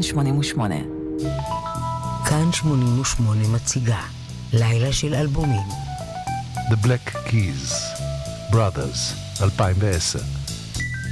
88. כאן 88 מציגה לילה של אלבומים. The Black Keys, Brothers, 2010.